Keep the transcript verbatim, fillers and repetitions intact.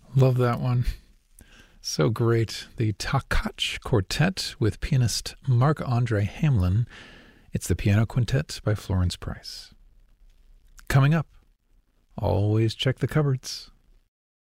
Love that one. So great. The Takach Quartet with pianist Marc-Andre Hamelin. It's the Piano Quintet by Florence Price. Coming up, always check the cupboards.